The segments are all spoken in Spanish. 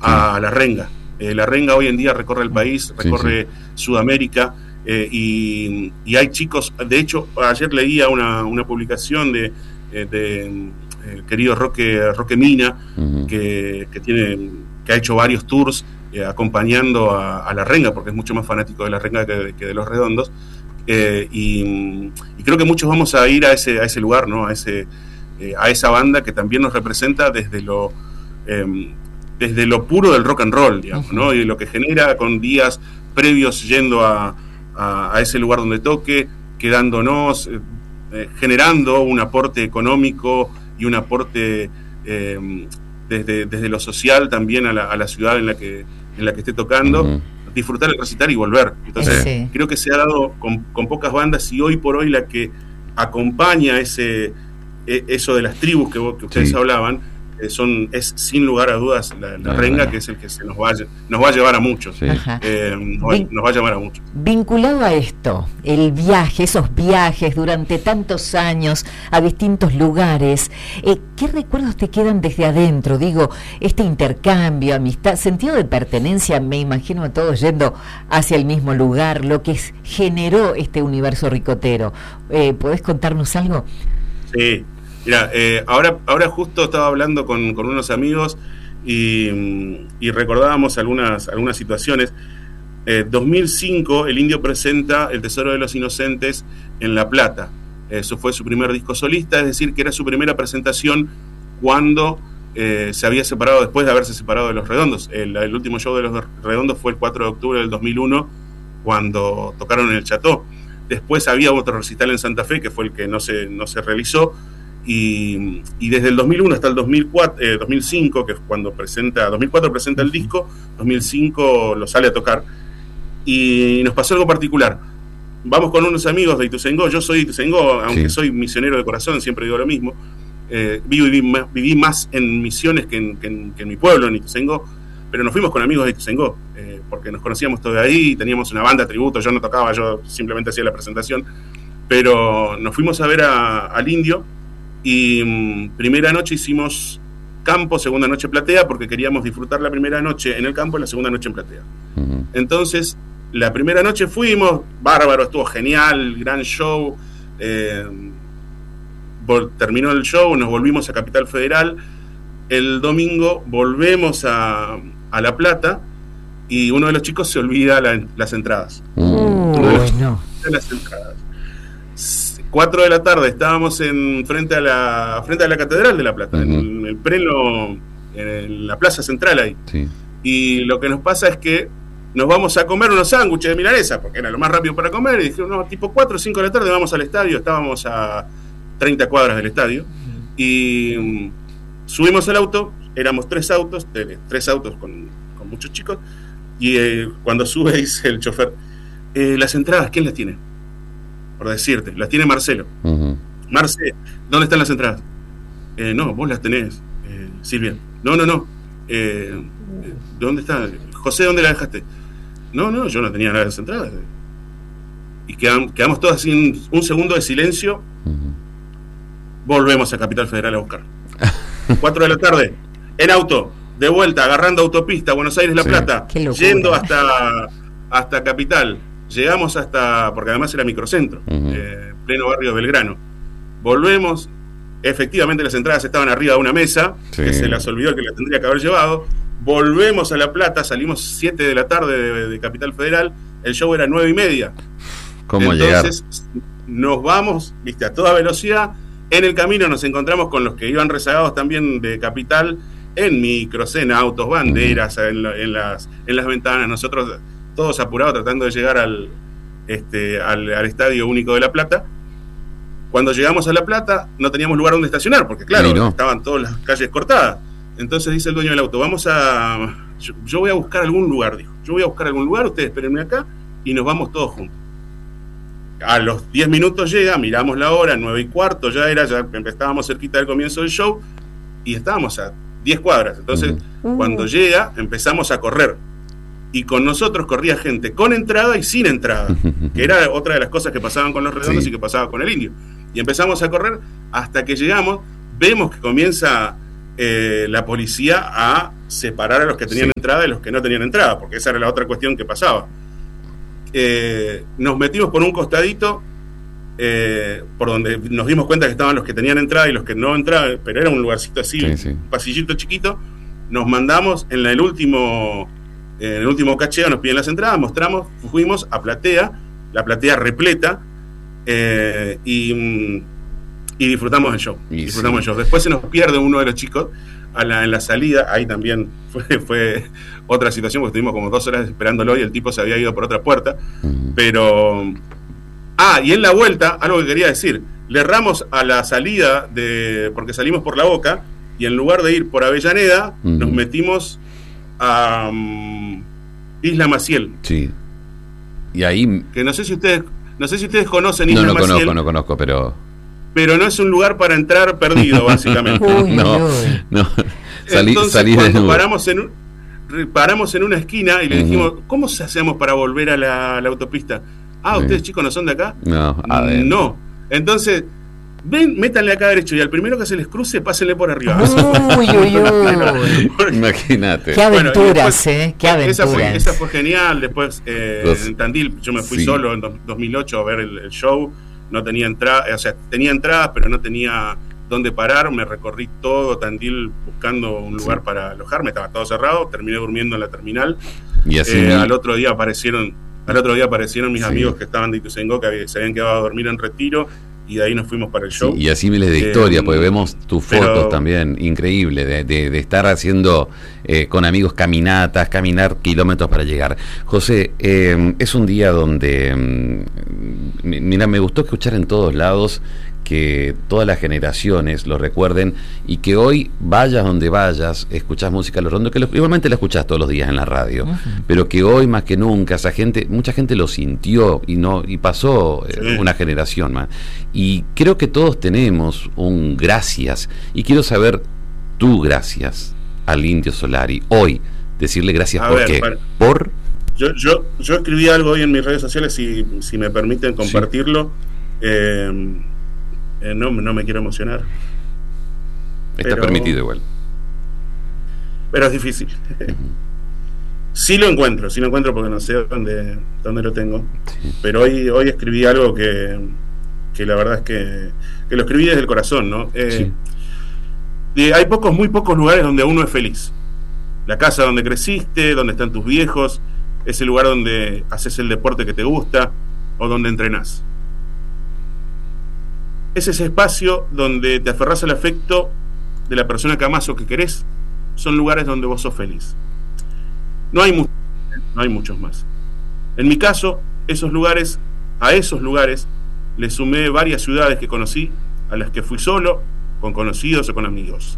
a La Renga. La Renga hoy en día recorre el país, recorre Sudamérica, y hay chicos. De hecho, ayer leía una publicación de querido Roque Mina, que ha hecho varios tours acompañando a La Renga, porque es mucho más fanático de La Renga que de Los Redondos, y creo que muchos vamos a ir a ese lugar, ¿no? A esa banda que también nos representa desde lo puro del rock and roll, digamos, ¿no? Y lo que genera con días previos yendo a ese lugar donde toque, quedándonos, generando un aporte económico y un aporte desde lo social también a la ciudad en la que esté tocando, disfrutar el recital y volver. Entonces, creo que se ha dado con pocas bandas, y hoy por hoy la que acompaña eso de las tribus que ustedes hablaban, es sin lugar a dudas la Renga, que es el que nos va a llevar a muchos. Nos va a llevar a muchos. Vinculado a esto, esos viajes durante tantos años a distintos lugares, ¿qué recuerdos te quedan desde adentro? Digo, este intercambio, amistad, sentido de pertenencia, me imagino a todos yendo hacia el mismo lugar, lo que generó este universo ricotero. ¿Podés contarnos algo? Sí. Mira, ahora justo estaba hablando con unos amigos y recordábamos algunas situaciones. 2005, el Indio presenta El Tesoro de los Inocentes en La Plata. Eso fue su primer disco solista, es decir, que era su primera presentación cuando se había separado, después de haberse separado de Los Redondos. El último show de Los Redondos fue el 4 de octubre del 2001, cuando tocaron en el Chateau. Después había otro recital en Santa Fe, que fue el que no se realizó. Y desde el 2001 hasta el 2005, que es cuando 2004 presenta el disco, 2005 lo sale a tocar. Y nos pasó algo particular. Vamos con unos amigos de Ituzaingó. Yo soy de Ituzaingó, aunque soy misionero de corazón, siempre digo lo mismo. Viví más en Misiones que en mi pueblo, en Ituzaingó, pero nos fuimos con amigos de Ituzaingó, porque nos conocíamos todos de ahí, teníamos una banda tributo. Yo no tocaba, yo simplemente hacía la presentación, pero nos fuimos a ver al Indio. Y primera noche hicimos campo, segunda noche platea, porque queríamos disfrutar la primera noche en el campo y la segunda noche en platea. Entonces, la primera noche fuimos, bárbaro, estuvo genial, gran show. Terminó el show, nos volvimos a Capital Federal. El domingo volvemos a La Plata y uno de los chicos se olvida las entradas. Las entradas. 4 de la tarde estábamos frente a la Catedral de La Plata, en el pleno, en la plaza central ahí. Y lo que nos pasa es que nos vamos a comer unos sándwiches de milanesa, porque era lo más rápido para comer, y dijeron, no, tipo 4 o 5 de la tarde vamos al estadio. Estábamos a 30 cuadras del estadio, y subimos al auto, éramos 3 autos con muchos chicos, y cuando sube dice el chofer, las entradas, ¿quién las tiene? Por decirte, las tiene Marcelo. Marce, ¿dónde están las entradas? No, vos las tenés, Silvia. No. ¿Dónde está? José, ¿dónde la dejaste? No, yo no tenía nada de las entradas. Y quedamos todos así en un segundo de silencio. Volvemos a Capital Federal a buscar. 4 de la tarde, en auto, de vuelta, agarrando autopista, Buenos Aires, La Plata, yendo hasta Capital. Llegamos porque además era microcentro, pleno barrio de Belgrano. Volvemos, efectivamente las entradas estaban arriba de una mesa, que se las olvidó, que las tendría que haber llevado. Volvemos a La Plata, salimos 7 de la tarde de Capital Federal, el show era 9:30. ¿Cómo Entonces, llegar? Nos vamos, a toda velocidad. En el camino nos encontramos con los que iban rezagados también de Capital, en micros, en autos, banderas, en las ventanas. Nosotros todos apurados tratando de llegar al Estadio Único de La Plata. Cuando llegamos a La Plata no teníamos lugar donde estacionar, porque claro, estaban todas las calles cortadas. Entonces dice el dueño del auto, yo voy a buscar algún lugar, dijo. Yo voy a buscar algún lugar, ustedes espérenme acá y nos vamos todos juntos. A los 10 minutos llega, miramos la hora, 9:15, ya estábamos cerquita del comienzo del show y estábamos a 10 cuadras. Entonces, cuando llega, empezamos a correr. Y con nosotros corría gente con entrada y sin entrada, que era otra de las cosas que pasaban con Los Redondos y que pasaba con el Indio. Y empezamos a correr hasta que llegamos, vemos que comienza la policía a separar a los que tenían entrada de los que no tenían entrada, porque esa era la otra cuestión que pasaba. Nos metimos por un costadito, por donde nos dimos cuenta que estaban los que tenían entrada y los que no entraban, pero era un lugarcito así, un pasillito chiquito. Nos mandamos en el último cacheo, nos piden las entradas, mostramos, fuimos a platea, la platea repleta, y disfrutamos el show. Después se nos pierde uno de los chicos en la salida. Ahí también fue otra situación, porque estuvimos como 2 horas esperándolo y el tipo se había ido por otra puerta. Pero y en la vuelta, algo que quería decir, le erramos a la salida porque salimos por La Boca, y en lugar de ir por Avellaneda, nos metimos a Isla Maciel. Sí. Y ahí, que no sé si ustedes conocen Isla Maciel. No conozco, pero no es un lugar para entrar perdido, básicamente. No. Entonces, salí cuando paramos en una esquina y le dijimos, ¿cómo hacemos para volver a la autopista? ¿Ustedes chicos no son de acá? No, a ver. No. Entonces, métanle acá derecho y al primero que se les cruce, pásenle por arriba. Imagínate. Qué aventuras, qué aventuras. Esa fue genial. Después, en Tandil, yo me fui solo en 2008 a ver el show. No tenía entrada, tenía entradas, pero no tenía dónde parar. Me recorrí todo Tandil buscando un lugar para alojarme. Estaba todo cerrado. Terminé durmiendo en la terminal. Y así al otro día aparecieron mis amigos que estaban de Ituzaingó, que se habían quedado a dormir en Retiro, y de ahí nos fuimos para el show. Y así miles de historias, porque vemos tus fotos también, increíble, de estar haciendo con amigos caminar kilómetros para llegar. José, es un día donde, mira, me gustó escuchar en todos lados que todas las generaciones lo recuerden, y que hoy vayas donde vayas, escuchás música a los Rondo, que igualmente la escuchás todos los días en la radio, pero que hoy más que nunca mucha gente lo sintió y pasó una generación más. Y creo que todos tenemos un gracias, y quiero saber tu gracias al Indio Solari hoy, decirle gracias. ¿Por qué? Yo escribí algo hoy en mis redes sociales, si me permiten compartirlo. No me quiero emocionar. Está permitido igual. Pero es difícil. Sí lo encuentro porque no sé dónde lo tengo. Sí. Pero hoy escribí algo que la verdad es que lo escribí desde el corazón, ¿no? Hay muy pocos lugares donde uno es feliz. La casa donde creciste, donde están tus viejos, ese lugar donde haces el deporte que te gusta o donde entrenás. Es ese espacio donde te aferrás al afecto de la persona que amás o que querés. Son lugares donde vos sos feliz. No hay muchos más. En mi caso, a esos lugares le sumé varias ciudades que conocí, a las que fui solo, con conocidos o con amigos.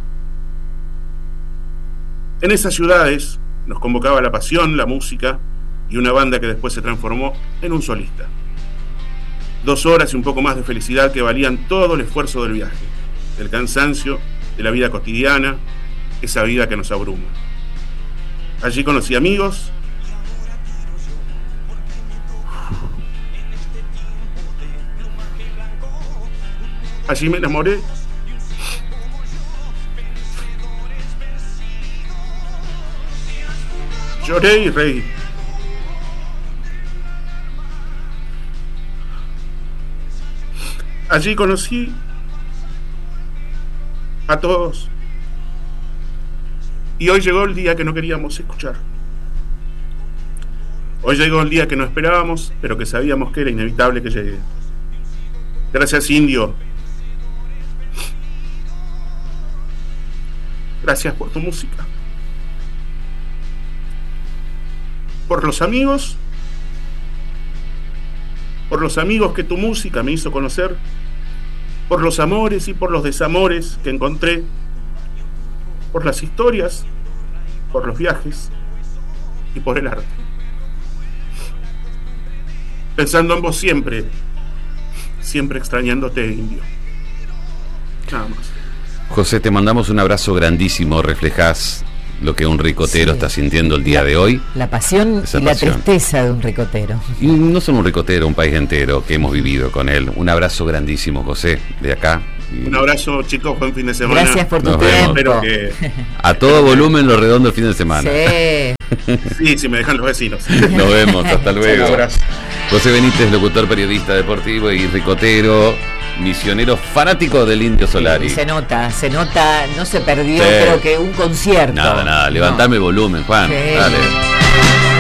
En esas ciudades nos convocaba la pasión, la música y una banda que después se transformó en un solista. 2 horas y un poco más de felicidad que valían todo el esfuerzo del viaje, del cansancio, de la vida cotidiana, esa vida que nos abruma. Allí conocí amigos, allí me enamoré, lloré y reí. Allí conocí a todos. Y hoy llegó el día que no queríamos escuchar. Hoy llegó el día que no esperábamos, pero que sabíamos que era inevitable que llegue. Gracias, Indio. Gracias por tu música. Por los amigos que tu música me hizo conocer, por los amores y por los desamores que encontré, por las historias, por los viajes y por el arte. Pensando en vos siempre extrañándote, Indio. Nada más. José, te mandamos un abrazo grandísimo, reflejás lo que un ricotero está sintiendo el día de hoy. La pasión y la tristeza de un ricotero. Y no solo un ricotero, un país entero que hemos vivido con él. Un abrazo grandísimo, José, de acá, Y... Un abrazo, chicos, buen fin de semana. Gracias por tu Nos tiempo. vemos. Espero que... A todo volumen, Lo Redondo el fin de semana. Sí. Sí, si me dejan los vecinos. Nos vemos, hasta luego. Un abrazo. José Benítez, locutor, periodista deportivo y ricotero, misionero fanático del Indio Solari. Se nota, no se perdió, Sí. creo que un concierto. Nada, levantame el volumen, Juan. Sí. Dale.